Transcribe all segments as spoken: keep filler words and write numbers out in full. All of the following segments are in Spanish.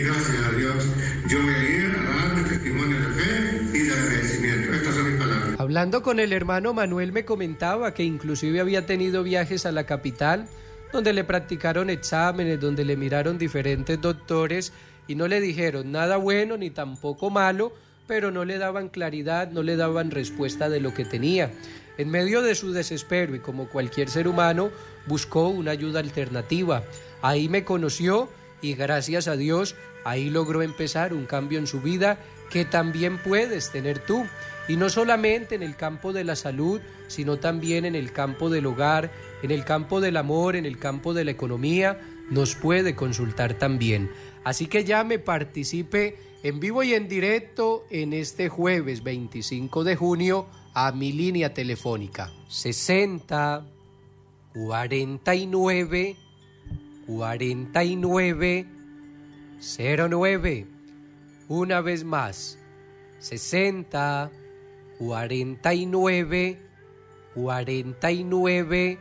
Gracias a Dios, yo voy a ir a dar mi testimonio de fe y de agradecimiento. Estas son mis palabras. Hablando con el hermano Manuel me comentaba que inclusive había tenido viajes a la capital, donde le practicaron exámenes, donde le miraron diferentes doctores y no le dijeron nada bueno ni tampoco malo, pero no le daban claridad, no le daban respuesta de lo que tenía. En medio de su desespero y como cualquier ser humano, buscó una ayuda alternativa. Ahí me conoció y gracias a Dios, ahí logró empezar un cambio en su vida que también puedes tener tú. Y no solamente en el campo de la salud, sino también en el campo del hogar, en el campo del amor, en el campo de la economía, nos puede consultar también. Así que llame, participe en vivo y en directo en este jueves veinticinco de junio a mi línea telefónica sesenta, cuarenta y nueve, cuarenta y nueve, cero nueve. Una vez más, sesenta, cuarenta y nueve, cuarenta y nueve,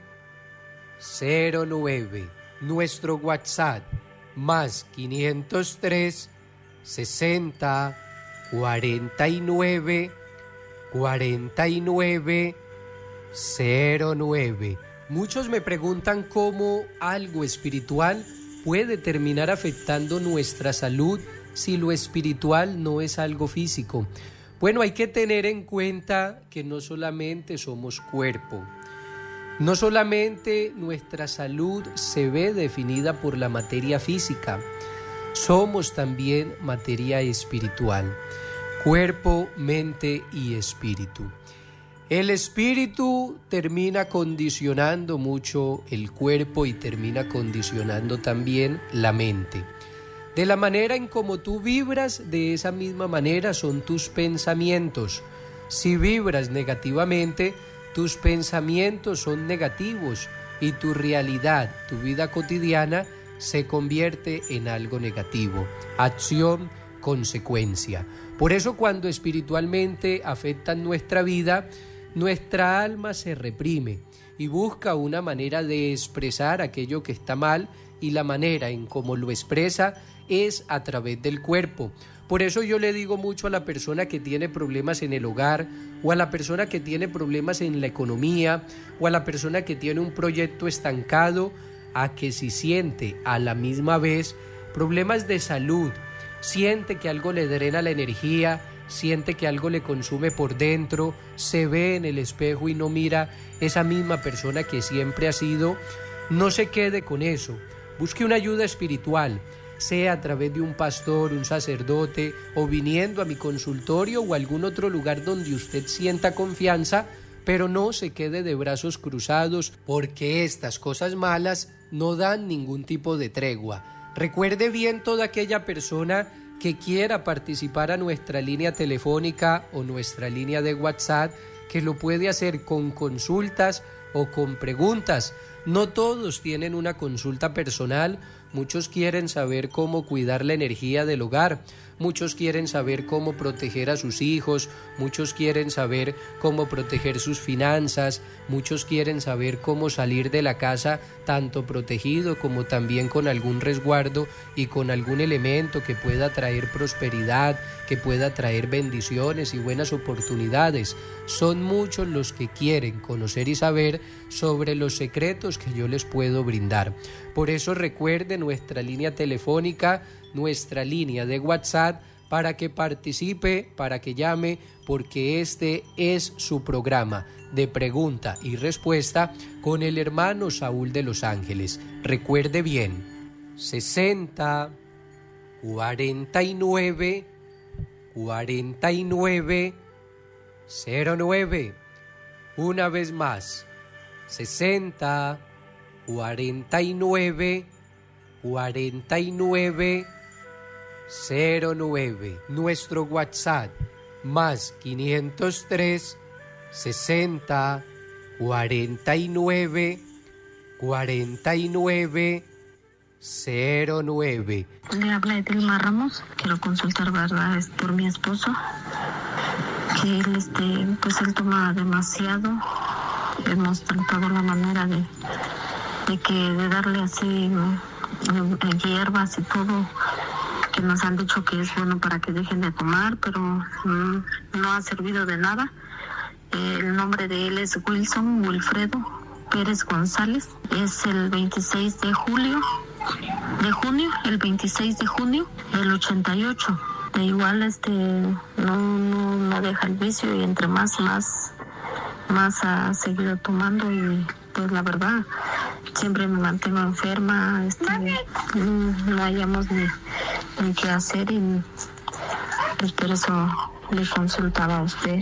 cero nueve. Nuestro WhatsApp más quinientos tres, sesenta, cuarenta y nueve, cuarenta y nueve, cero nueve. Muchos me preguntan cómo algo espiritual puede terminar afectando nuestra salud si lo espiritual no es algo físico. Bueno, hay que tener en cuenta que no solamente somos cuerpo, no solamente nuestra salud se ve definida por la materia física, somos también materia espiritual, cuerpo, mente y espíritu. El espíritu termina condicionando mucho el cuerpo y termina condicionando también la mente. De la manera en como tú vibras, de esa misma manera son tus pensamientos. Si vibras negativamente, tus pensamientos son negativos y tu realidad, tu vida cotidiana, se convierte en algo negativo. Acción, consecuencia. Por eso cuando espiritualmente afectan nuestra vida, nuestra alma se reprime y busca una manera de expresar aquello que está mal, y la manera en cómo lo expresa es a través del cuerpo. Por eso yo le digo mucho a la persona que tiene problemas en el hogar, o a la persona que tiene problemas en la economía, o a la persona que tiene un proyecto estancado, a que si siente a la misma vez problemas de salud, siente que algo le drena la energía, siente que algo le consume por dentro, se ve en el espejo y no mira esa misma persona que siempre ha sido, no se quede con eso, busque una ayuda espiritual, sea a través de un pastor, un sacerdote, o viniendo a mi consultorio o a algún otro lugar donde usted sienta confianza, pero no se quede de brazos cruzados, porque estas cosas malas no dan ningún tipo de tregua. Recuerde bien toda aquella persona que quiera participar a nuestra línea telefónica o nuestra línea de WhatsApp, que lo puede hacer con consultas o con preguntas. No todos tienen una consulta personal, muchos quieren saber cómo cuidar la energía del hogar, muchos quieren saber cómo proteger a sus hijos, muchos quieren saber cómo proteger sus finanzas, muchos quieren saber cómo salir de la casa tanto protegido como también con algún resguardo y con algún elemento que pueda traer prosperidad, que pueda traer bendiciones y buenas oportunidades. Son muchos los que quieren conocer y saber sobre los secretos que yo les puedo brindar. Por eso recuerde nuestra línea telefónica, nuestra línea de WhatsApp, para que participe, para que llame, porque este es su programa de pregunta y respuesta con el hermano Saúl de Los Ángeles. Recuerde bien, sesenta, cuarenta y nueve, cuarenta y nueve, cero nueve. Una vez más, sesenta, cuarenta y nueve, cuarenta y nueve, cero nueve. Nuestro WhatsApp más quinientos tres, sesenta, cuarenta y nueve, cuarenta y nueve, cero nueve. Le habla Edilma Ramos. Quiero consultar, verdad, es por mi esposo, que él, este, pues él toma demasiado. Hemos tratado la manera de, de que de darle así eh, hierbas y todo, que nos han dicho que es bueno para que dejen de tomar, pero mm, no ha servido de nada. Eh, el nombre de él es Wilson Wilfredo Pérez González. Es el veintiséis de julio, de junio, el veintiséis de junio del ochenta y ocho. De igual este no, no, no deja el vicio y entre más más más ha seguido tomando y pues la verdad siempre me mantengo enferma, este, no hayamos ni, ni qué hacer y pues por eso le consultaba a usted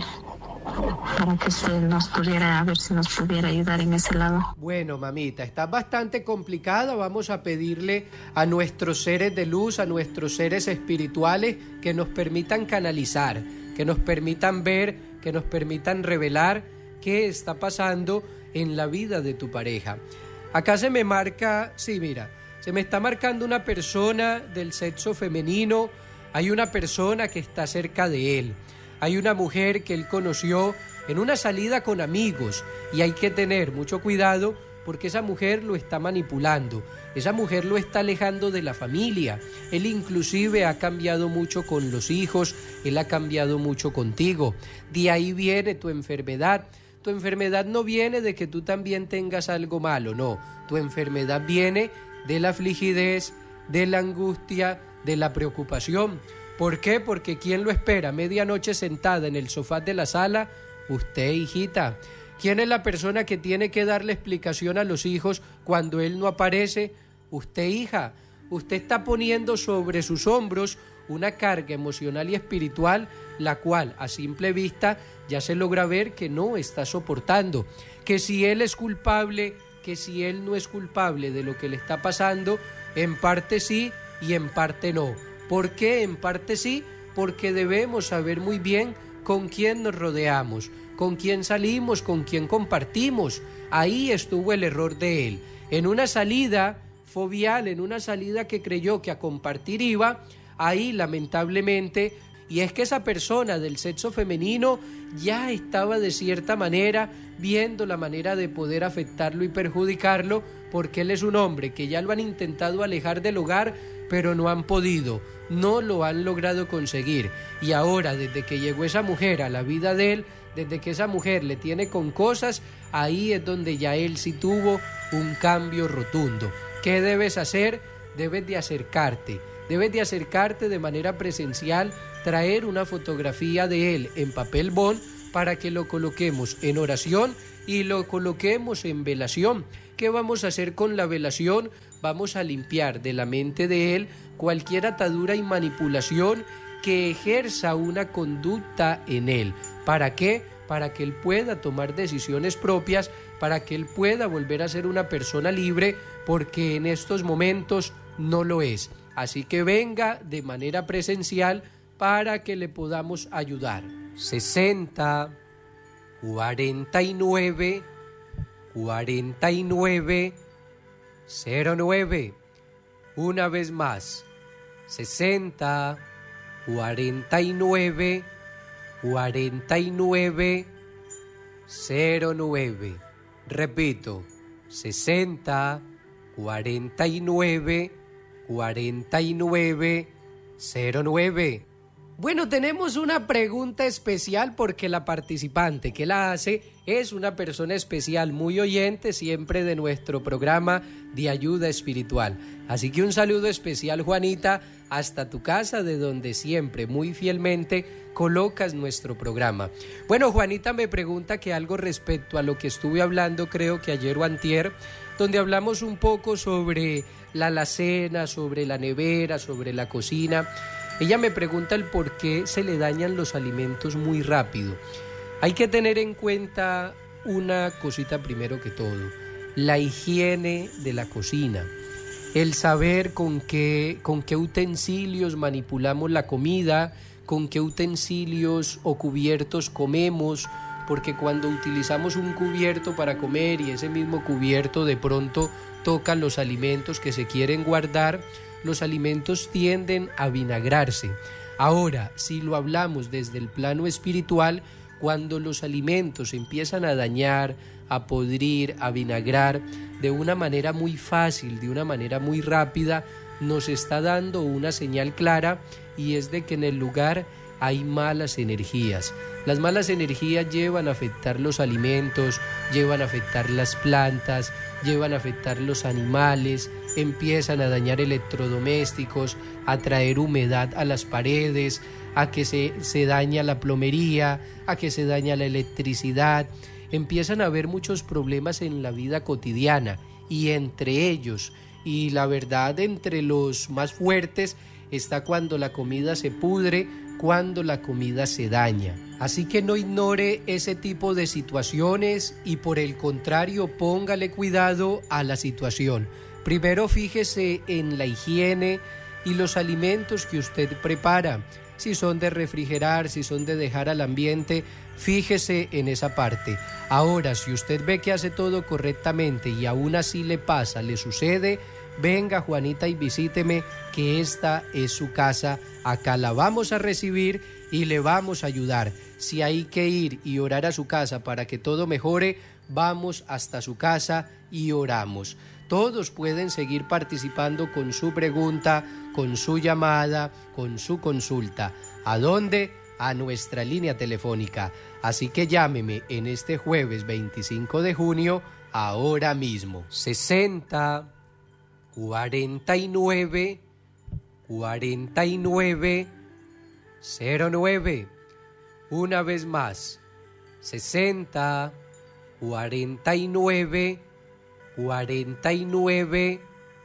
para que usted nos pudiera, a ver si nos pudiera ayudar en ese lado. Bueno, mamita, está bastante complicada. Vamos a pedirle a nuestros seres de luz, a nuestros seres espirituales, que nos permitan canalizar, que nos permitan ver, que nos permitan revelar qué está pasando en la vida de tu pareja. Acá se me marca, sí, mira, se me está marcando una persona del sexo femenino. Hay una persona que está cerca de él. Hay una mujer que él conoció en una salida con amigos y hay que tener mucho cuidado porque esa mujer lo está manipulando, esa mujer lo está alejando de la familia. Él inclusive ha cambiado mucho con los hijos, él ha cambiado mucho contigo. De ahí viene tu enfermedad. Tu enfermedad no viene de que tú también tengas algo malo, no. Tu enfermedad viene de la afligidez, de la angustia, de la preocupación. ¿Por qué? Porque ¿quién lo espera medianoche sentada en el sofá de la sala? Usted, hijita. ¿Quién es la persona que tiene que darle explicación a los hijos cuando él no aparece? Usted, hija. Usted está poniendo sobre sus hombros una carga emocional y espiritual, la cual a simple vista ya se logra ver que no está soportando. Que si él es culpable, que si él no es culpable de lo que le está pasando, en parte sí y en parte no. ¿Por qué en parte sí? Porque debemos saber muy bien con quién nos rodeamos, con quién salimos, con quién compartimos. Ahí estuvo el error de él. En una salida fobial, en una salida que creyó que a compartir iba, ahí lamentablemente, y es que esa persona del sexo femenino ya estaba de cierta manera viendo la manera de poder afectarlo y perjudicarlo, porque él es un hombre que ya lo han intentado alejar del hogar, pero no han podido, no lo han logrado conseguir. Y ahora, desde que llegó esa mujer a la vida de él, desde que esa mujer le tiene con cosas, ahí es donde ya él sí tuvo un cambio rotundo. ¿Qué debes hacer? Debes de acercarte, debes de acercarte de manera presencial, traer una fotografía de él en papel bond para que lo coloquemos en oración y lo coloquemos en velación. ¿Qué vamos a hacer con la velación? Vamos a limpiar de la mente de él cualquier atadura y manipulación que ejerza una conducta en él. ¿Para qué? Para que él pueda tomar decisiones propias, para que él pueda volver a ser una persona libre, porque en estos momentos no lo es. Así que venga de manera presencial para que le podamos ayudar. sesenta, cuarenta y nueve, cuarenta y nueve, cero nueve. Una vez más, sesenta, cuarenta y nueve, cuarenta y nueve, cero nueve. Repito, sesenta, cuarenta y nueve, cuarenta y nueve, cero nueve. Bueno, tenemos una pregunta especial porque la participante que la hace es una persona especial, muy oyente siempre de nuestro programa de ayuda espiritual. Así que un saludo especial, Juanita, hasta tu casa, de donde siempre, muy fielmente, colocas nuestro programa. Bueno, Juanita me pregunta que algo respecto a lo que estuve hablando, creo que ayer o antier, donde hablamos un poco sobre la alacena, sobre la nevera, sobre la cocina. Ella me pregunta el por qué se le dañan los alimentos muy rápido. Hay que tener en cuenta una cosita primero que todo, la higiene de la cocina, el saber con qué, con qué utensilios manipulamos la comida, con qué utensilios o cubiertos comemos, porque cuando utilizamos un cubierto para comer y ese mismo cubierto de pronto toca los alimentos que se quieren guardar, los alimentos tienden a vinagrarse. Ahora, si lo hablamos desde el plano espiritual, cuando los alimentos empiezan a dañar, a podrir, a vinagrar de una manera muy fácil, de una manera muy rápida, nos está dando una señal clara, y es de que en el lugar hay malas energías. Las malas energías llevan a afectar los alimentos, llevan a afectar las plantas, llevan a afectar los animales, empiezan a dañar electrodomésticos, a traer humedad a las paredes, a que se, se daña la plomería, a que se daña la electricidad. Empiezan a haber muchos problemas en la vida cotidiana, y entre ellos, y la verdad entre los más fuertes, está cuando la comida se pudre, cuando la comida se daña. Así que no ignore ese tipo de situaciones y por el contrario póngale cuidado a la situación. Primero fíjese en la higiene y los alimentos que usted prepara. Si son de refrigerar, si son de dejar al ambiente, fíjese en esa parte. Ahora, si usted ve que hace todo correctamente y aún así le pasa, le sucede, venga Juanita y visíteme, que esta es su casa, acá la vamos a recibir y le vamos a ayudar. Si hay que ir y orar a su casa para que todo mejore, vamos hasta su casa y oramos. Todos pueden seguir participando con su pregunta, con su llamada, con su consulta. ¿A dónde? A nuestra línea telefónica. Así que llámeme en este jueves veinticinco de junio, ahora mismo. sesenta, cuarenta y nueve, cuarenta y nueve, cero nueve. Una vez más, sesenta, cuarenta y nueve, cuarenta y nueve,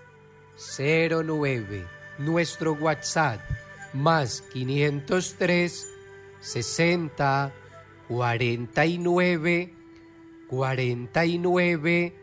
cero nueve. Nuestro WhatsApp, más quinientos tres, sesenta, cuarenta y nueve, cuarenta y nueve,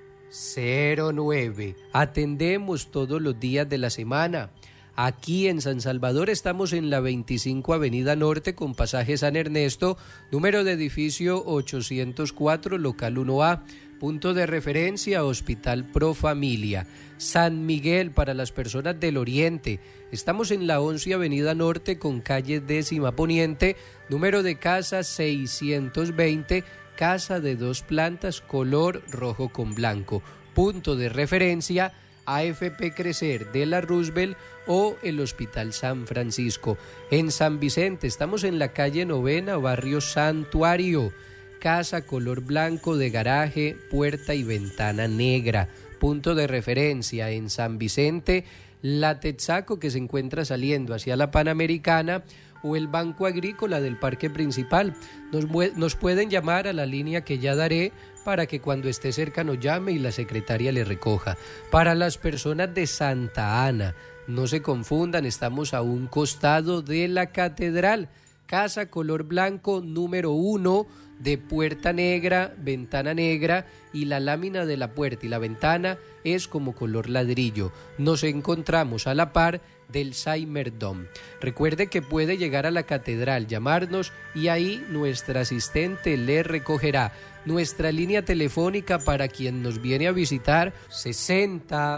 cero nueve. Atendemos todos los días de la semana. Aquí en San Salvador estamos en la veinticinco Avenida Norte con pasaje San Ernesto, número de edificio ochocientos cuatro, local uno A, punto de referencia Hospital Pro Familia. San Miguel para las personas del Oriente. Estamos en la once Avenida Norte con calle décima Poniente, número de casa seiscientos veinte, casa de dos plantas, color rojo con blanco. Punto de referencia A F P Crecer de la Roosevelt o el Hospital San Francisco. En San Vicente estamos en la calle Novena, barrio Santuario. Casa color blanco de garaje, puerta y ventana negra. Punto de referencia en San Vicente, la Texaco, que se encuentra saliendo hacia la Panamericana, o el Banco Agrícola del Parque Principal. Nos, nos pueden llamar a la línea que ya daré para que cuando esté cerca nos llame y la secretaria le recoja. Para las personas de Santa Ana, no se confundan, estamos a un costado de la catedral. Casa color blanco número uno, de puerta negra, ventana negra, y la lámina de la puerta y la ventana es como color ladrillo. Nos encontramos a la par del Saimerdom. Recuerde que puede llegar a la catedral, llamarnos y ahí nuestra asistente le recogerá. Nuestra línea telefónica para quien nos viene a visitar, sesenta,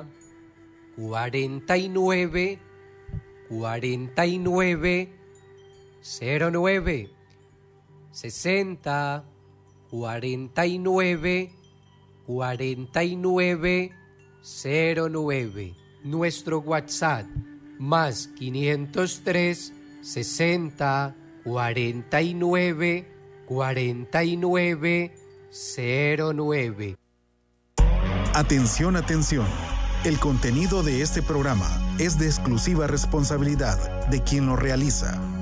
cuarenta y nueve, cuarenta y nueve, cero nueve. sesenta, cuarenta y nueve, cuarenta y nueve, cero nueve. Nuestro WhatsApp, más quinientos tres, sesenta, cuarenta y nueve, cuarenta y nueve, cero nueve. Atención, atención. El contenido de este programa es de exclusiva responsabilidad de quien lo realiza.